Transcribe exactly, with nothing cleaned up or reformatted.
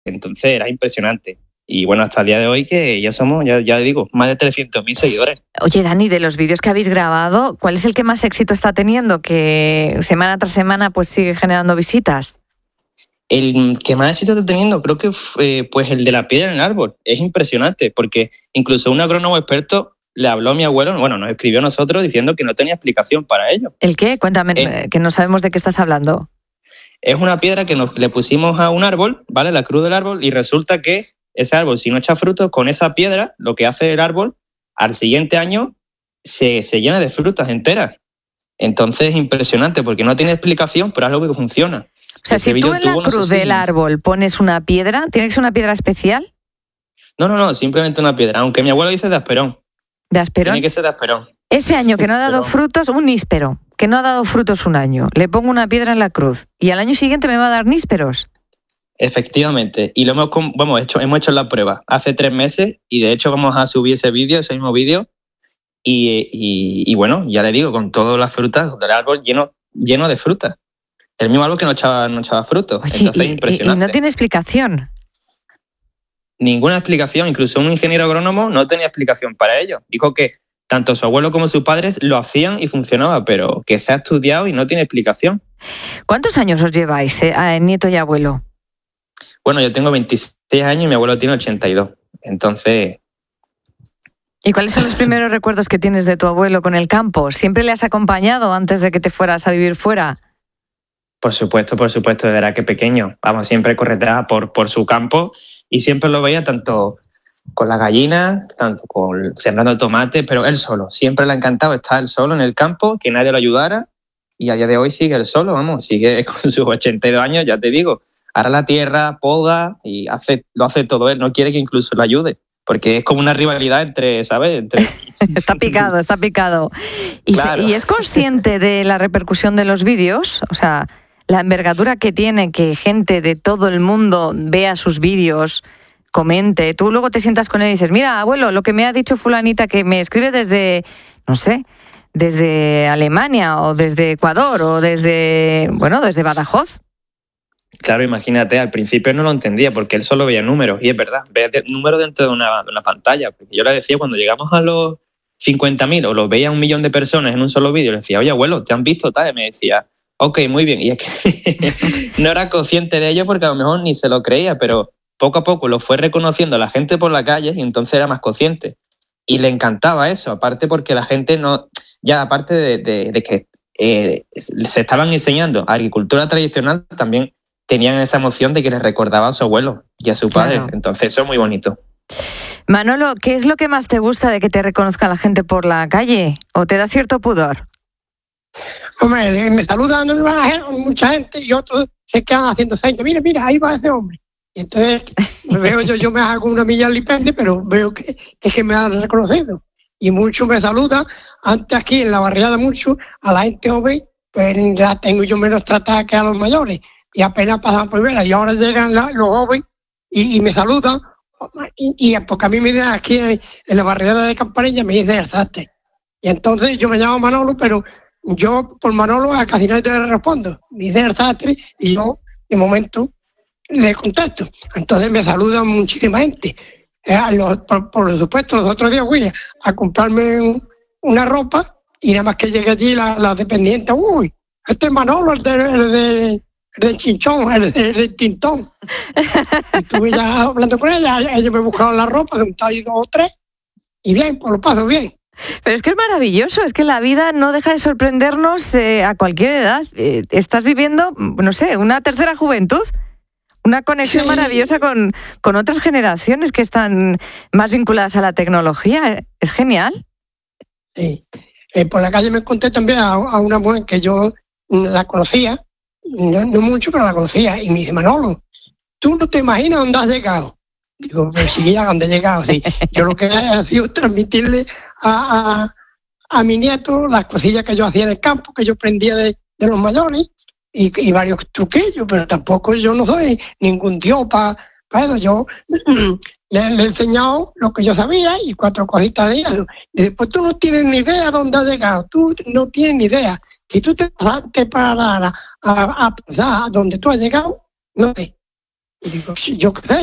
Entonces era impresionante. Y bueno, hasta el día de hoy que ya somos, ya, ya digo, más de trescientos mil seguidores. Oye, Dani, de los vídeos que habéis grabado, ¿cuál es el que más éxito está teniendo? Que semana tras semana pues sigue generando visitas. El que más éxito está teniendo creo que fue pues el de la piedra en el árbol. Es impresionante porque incluso un agrónomo experto le habló a mi abuelo, bueno, nos escribió a nosotros diciendo que no tenía explicación para ello. ¿El qué? Cuéntame, eh, que no sabemos de qué estás hablando. Es una piedra que nos, le pusimos a un árbol, ¿vale? La cruz del árbol, y resulta que ese árbol, si no echa frutos, con esa piedra, lo que hace el árbol, al siguiente año se, se llena de frutas enteras. Entonces es impresionante porque no tiene explicación, pero es algo que funciona. O sea, Ese si tú en la tuvo, cruz no sé del si... árbol pones una piedra, ¿tiene que ser una piedra especial? No, no, no, simplemente una piedra, aunque mi abuelo dice de asperón. ¿De asperón? Tiene que ser de asperón. Ese año que no ha dado frutos, un níspero, que no ha dado frutos un año, le pongo una piedra en la cruz y al año siguiente me va a dar nísperos. Efectivamente, y lo hemos, bueno, hecho, hemos hecho la prueba hace tres meses y de hecho vamos a subir ese vídeo, ese mismo vídeo y, y, y bueno, ya le digo, con todas las frutas del árbol lleno, lleno de frutas. El mismo árbol que no echaba, no echaba frutos. Oye, Entonces y, es impresionante. Y no tiene explicación. Ninguna explicación, incluso un ingeniero agrónomo no tenía explicación para ello. Dijo que tanto su abuelo como sus padres lo hacían y funcionaba, pero que se ha estudiado y no tiene explicación. ¿Cuántos años os lleváis, eh, nieto y abuelo? Bueno, yo tengo veintiséis años y mi abuelo tiene ochenta y dos. Entonces... ¿Y cuáles son los primeros recuerdos que tienes de tu abuelo con el campo? ¿Siempre le has acompañado antes de que te fueras a vivir fuera? Por supuesto, por supuesto, desde era que pequeño. Vamos, siempre correteaba por, por su campo y siempre lo veía tanto con las gallinas, tanto con sembrando tomate, pero él solo. Siempre le ha encantado estar él solo en el campo, que nadie lo ayudara, y a día de hoy sigue él solo, vamos, sigue con sus ochenta y dos años, ya te digo. Ahora la tierra, poda y hace, lo hace todo él, no quiere que incluso lo ayude, porque es como una rivalidad entre, ¿sabes? Entre... Está picado, está picado. ¿Y, claro. se, ¿Y es consciente de la repercusión de los vídeos? O sea, la envergadura que tiene que gente de todo el mundo vea sus vídeos, comente. Tú luego te sientas con él y dices, mira, abuelo, lo que me ha dicho fulanita que me escribe desde, no sé, desde Alemania o desde Ecuador o desde, bueno, desde Badajoz. Claro, imagínate, al principio no lo entendía porque él solo veía números, y es verdad, veía números dentro de una, de una pantalla. Porque yo le decía, cuando llegamos a los cincuenta mil o los veía un millón de personas en un solo vídeo, le decía, oye, abuelo, ¿te han visto tal? Y me decía, ok, muy bien. Y es que no era consciente de ello porque a lo mejor ni se lo creía, pero poco a poco lo fue reconociendo la gente por la calle y entonces era más consciente. Y le encantaba eso, aparte porque la gente no, ya aparte de, de, de que eh, se estaban enseñando agricultura tradicional, también tenían esa emoción de que les recordaba a su abuelo y a su padre. Claro. Entonces eso es muy bonito. Manolo, ¿qué es lo que más te gusta de que te reconozca la gente por la calle? ¿O te da cierto pudor? Hombre, me saludan mucha gente y otros se quedan haciendo señas. Mira, mira, ahí va ese hombre. Y entonces me veo yo, yo me hago una milla alipende, pero veo que, que, que me han reconocido. Y muchos me saludan. Antes aquí en la barriada mucho, a la gente joven, pues la tengo yo menos tratada que a los mayores. Y apenas pasan por ver, y ahora llegan la, los jóvenes y, y me saludan, y, y porque a mí me dicen aquí en, en la barriada de Campanilla, me dicen el sastre. Y entonces yo me llamo Manolo, pero yo por Manolo a casi nadie le respondo. Me dicen el sastre y yo, de momento, le contesto. Entonces me saludan muchísima gente. Eh, los, por, por supuesto, los otros días fui a comprarme un, una ropa y nada más que llegué allí la, la dependiente, uy, este es Manolo, el de... El de del chinchón, el del tintón. Y estuve ya hablando con ella, ellos me buscaron la ropa de un tallo dos o tres, y bien, pues lo paso bien. Pero es que es maravilloso, es que la vida no deja de sorprendernos eh, a cualquier edad. Eh, estás viviendo, no sé, una tercera juventud, una conexión sí. maravillosa con, con otras generaciones que están más vinculadas a la tecnología. Es genial. Sí. Eh, por la calle me encontré también a, a una mujer que yo la conocía, No, no mucho, pero la conocía. Y me dice, Manolo, ¿tú no te imaginas dónde has llegado? Digo, pero sí, ¿a dónde he llegado? Sí, yo lo que he sido transmitirle a, a, a mi nieto las cosillas que yo hacía en el campo, que yo aprendía de, de los mayores, y, y varios truquillos, pero tampoco yo no soy ningún dios para pa eso. Yo le, le he enseñado lo que yo sabía y cuatro cositas de eso. Y después tú no tienes ni idea dónde has llegado, tú no tienes ni idea. Si tú te, te pararas a, a pensar dónde tú has llegado, no sé. Y digo, yo qué sé,